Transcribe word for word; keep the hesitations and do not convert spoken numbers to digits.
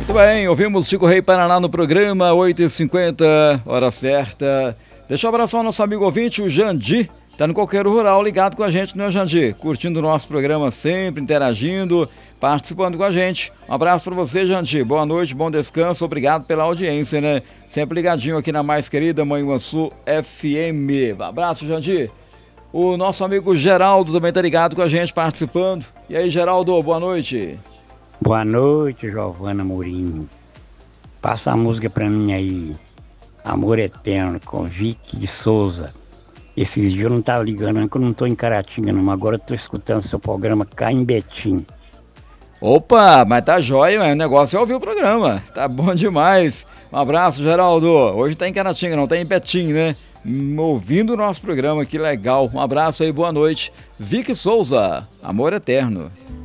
Muito bem, ouvimos Chico Rei Paraná no programa, oito e cinquenta, hora certa. Deixa eu abraçar o nosso amigo ouvinte, o Jandir, tá no Coqueiro Rural, ligado com a gente, não é, Jandir? Curtindo o nosso programa sempre, interagindo, participando com a gente. Um abraço para você, Jandir, boa noite, bom descanso, obrigado pela audiência, né? Sempre ligadinho aqui na mais querida Manhuaçu F M. Abraço, Jandir. O nosso amigo Geraldo também tá ligado com a gente, participando. E aí, Geraldo, boa noite. Boa noite, Giovana Mourinho. Passa a música pra mim aí, Amor Eterno, com Vicky de Souza. Esses dias eu não tava ligando, não, que eu não tô em Caratinga, não, agora eu tô escutando seu programa cá em Betim. Opa, mas tá jóia, o negócio é ouvir o programa, tá bom demais. Um abraço, Geraldo. Hoje tá em Caratinga, não tá em Betim, né? Ouvindo o nosso programa, que legal. Um abraço aí, boa noite. Vicky Souza, Amor Eterno.